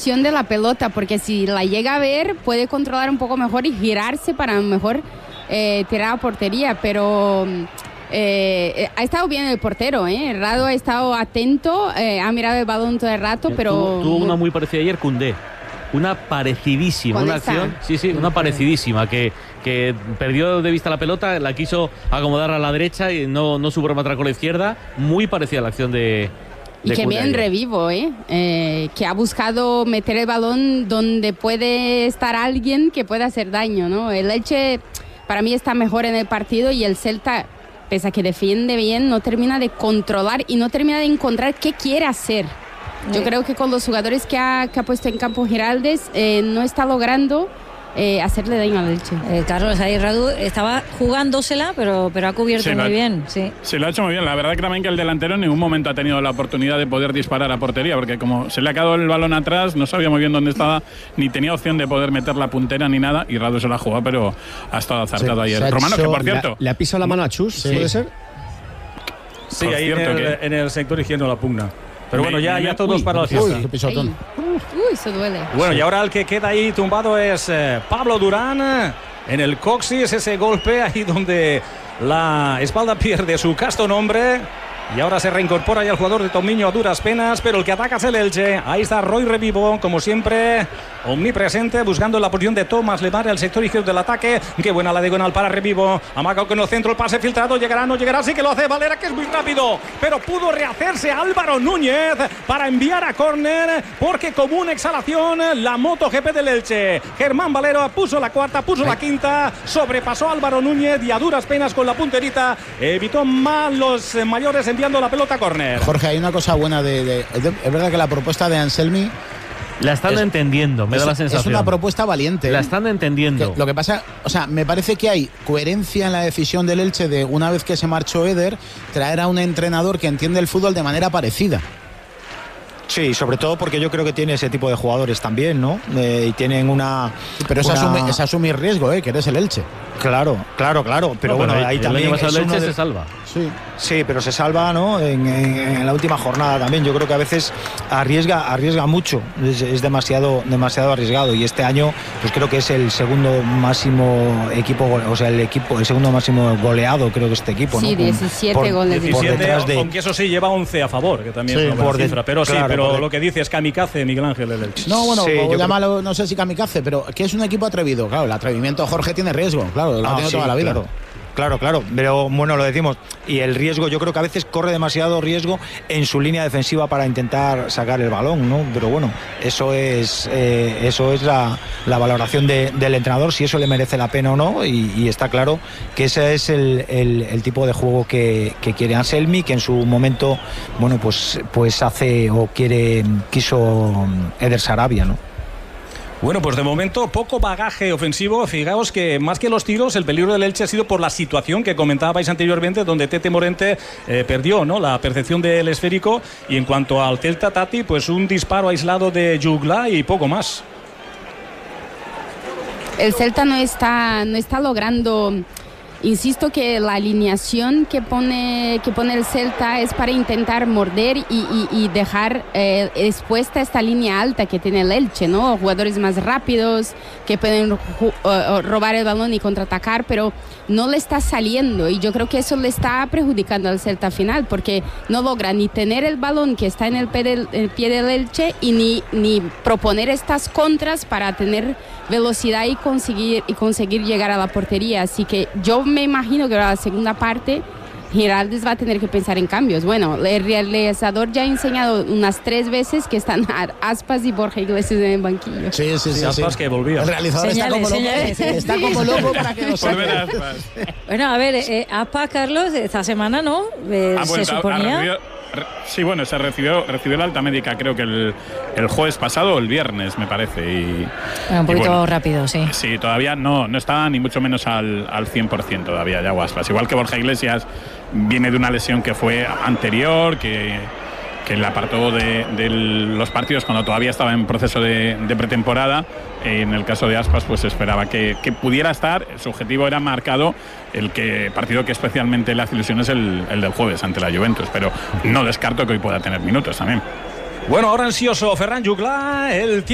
posición de la pelota, porque si la llega a ver, puede controlar un poco mejor y girarse para mejor tirar a portería, pero ha estado bien el portero, Rado ha estado atento, ha mirado el balón todo el rato, pero... Tuvo una muy parecida ayer, Koundé. Una parecidísima, una acción, una parecidísima, que perdió de vista la pelota, la quiso acomodar a la derecha y no supo rematar con la izquierda, muy parecida a la acción de y que bien Revivo, que ha buscado meter el balón donde puede estar alguien que pueda hacer daño, ¿no? El Elche para mí está mejor en el partido y el Celta, pese a que defiende bien, no termina de controlar y no termina de encontrar qué quiere hacer. Yo creo que con los jugadores que ha puesto en campo Giraldez no está logrando hacerle daño al Elche. Carlos, ahí Radu estaba jugándosela, pero ha cubierto muy bien. Sí, lo ha hecho muy bien. La verdad que también que el delantero en ningún momento ha tenido la oportunidad de poder disparar a portería, porque como se le ha quedado el balón atrás, no sabía muy bien dónde estaba, ni tenía opción de poder meter la puntera ni nada, y Radu se la ha jugado, pero ha estado acertado ayer. Romano, que por cierto... ¿Le ha pisado la mano a Chus? ¿Puede ser? Sí, ahí en el sector izquierdo la pugna. Pero bueno, ya todos para la fiesta. Uy, eso duele. Bueno, y ahora el que queda ahí tumbado es Pablo Durán. En el coxis, ese golpe ahí donde la espalda pierde su casto nombre. Y ahora se reincorpora ya el jugador de Tomiño a duras penas, pero el que ataca es el Elche. Ahí está Roy Revivo, como siempre, omnipresente, buscando la posición de Tomás Lemar, el sector izquierdo del ataque. Qué buena la diagonal para Revivo. Amaga con el centro, el pase filtrado. ¿Llegará? ¿No llegará? Sí que lo hace Valera, que es muy rápido. Pero pudo rehacerse Álvaro Núñez para enviar a córner, porque como una exhalación, la MotoGP del Elche. Germán Valero puso la cuarta, puso la quinta, sobrepasó a Álvaro Núñez y a duras penas con la punterita evitó mal los mayores enviando la pelota a córner. Jorge, hay una cosa buena es verdad que la propuesta de Anselmi la están entendiendo, me da la sensación. Es una propuesta valiente. La están entendiendo. Lo que pasa, me parece que hay coherencia en la decisión del Elche de, una vez que se marchó Eder, traer a un entrenador que entiende el fútbol de manera parecida. Sí, sobre todo porque yo creo que tiene ese tipo de jugadores también, ¿no? Y tienen una... Pero es asumir riesgo, que eres el Elche. Claro. Pero bueno, ahí también... El Elche se salva. Sí, pero se salva, ¿no? En la última jornada también. Yo creo que a veces arriesga mucho. Es demasiado arriesgado. Y este año, pues creo que es el segundo máximo equipo, o sea, el segundo máximo goleado, creo que este equipo, ¿no? Sí, 17 goles. 17, aunque eso sí, lleva 11 a favor, que también es una buena cifra. Pero sí, pero lo que dice es kamikaze, Miguel Ángel, el Elche. No, bueno, llámalo, no sé si kamikaze, pero que es un equipo atrevido. Claro, el atrevimiento, Jorge, tiene riesgo. Claro, lo ha tenido toda la vida. Claro, pero bueno, lo decimos, y el riesgo, yo creo que a veces corre demasiado riesgo en su línea defensiva para intentar sacar el balón, ¿no? Pero bueno, eso es la valoración del entrenador, si eso le merece la pena o no, y está claro que ese es el tipo de juego que quiere Anselmi, que en su momento, bueno, pues hace o quiso Eder Sarabia, ¿no? Bueno, pues de momento poco bagaje ofensivo. Fijaos que más que los tiros, el peligro del Elche ha sido por la situación que comentabais anteriormente, donde Tete Morente perdió, ¿no?, la percepción del esférico. Y en cuanto al Celta, Tati, pues un disparo aislado de Jugla y poco más. El Celta no está logrando... Insisto que la alineación que pone el Celta es para intentar morder y dejar expuesta esta línea alta que tiene el Elche, ¿no? Jugadores más rápidos que pueden robar el balón y contraatacar, pero no le está saliendo, y yo creo que eso le está perjudicando al Celta final, porque no logra ni tener el balón que está en el pie del Elche y ni proponer estas contras para tener velocidad y conseguir llegar a la portería. Así que yo me imagino que para la segunda parte Giraldez va a tener que pensar en cambios. Bueno, el realizador ya ha enseñado unas 3 veces que están Aspas y Borja Iglesias en el banquillo. Sí. Aspas que volvía. El realizador está como loco para que lo saque. Bueno, a ver, Aspas, Carlos, esta semana, ¿no? Se suponía... Sí, bueno, se recibió la alta médica, creo que el jueves pasado o el viernes, me parece. Un poquito rápido, sí. Sí, todavía no está ni mucho menos al 100% todavía ya Aspas. Igual que Borja Iglesias viene de una lesión que fue anterior, que le apartó de los partidos cuando todavía estaba en proceso de pretemporada. En el caso de Aspas, pues esperaba que pudiera estar. Su objetivo era marcado. Partido que especialmente le hace ilusión es el del jueves ante la Juventus, pero no descarto que hoy pueda tener minutos también. Bueno, ahora ansioso Ferran Jugla, el